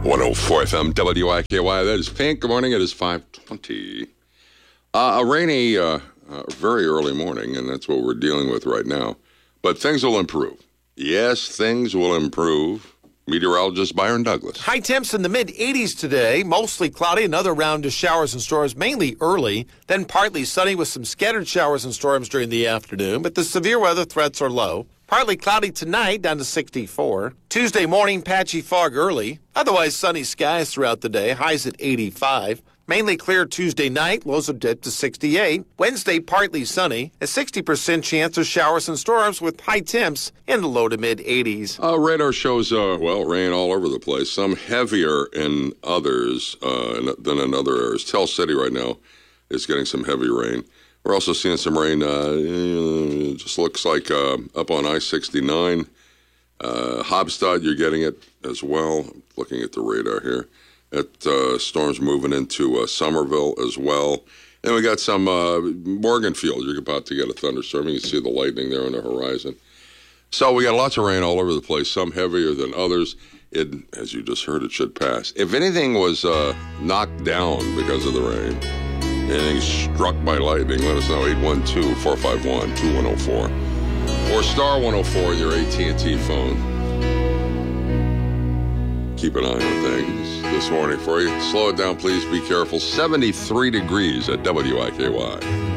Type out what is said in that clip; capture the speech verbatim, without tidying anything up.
one oh four F M W I K Y. That is Pink. Good morning. It is five twenty. Uh, a rainy, uh, uh, very early morning, and that's what we're dealing with right now. But things will improve. Yes, things will improve. Meteorologist Byron Douglas. High temps in the mid eighties today. Mostly cloudy. Another round of showers and storms, mainly early. Then partly sunny with some scattered showers and storms during the afternoon. But the severe weather threats are low. Partly cloudy tonight, down to sixty-four. Tuesday morning, patchy fog early. Otherwise, sunny skies throughout the day. Highs at eighty-five. Mainly clear Tuesday night. Lows will dip to sixty-eight. Wednesday, partly sunny. A sixty percent chance of showers and storms with high temps in the low to mid eighties. Uh, radar shows, uh, well, rain all over the place. Some heavier in others uh, than in other areas. Tell City right now is getting some heavy rain. We're also seeing some rain, uh, it just looks like uh, up on I sixty-nine. Uh, Hobstad, you're getting it as well. Looking at the radar here. It, uh, storms moving into uh, Somerville as well. And we got some uh, Morganfield. You're about to get a thunderstorm. You can see the lightning there on the horizon. So we got lots of rain all over the place, some heavier than others. It, as you just heard, it should pass. If anything was uh, knocked down because of the rain, anything struck by lightning, let us know, eight one two, four five one, two one oh four. Or star one oh four on your A T and T phone. Keep an eye on things this morning for you. Slow it down, please. Be careful. seventy-three degrees at W I K Y.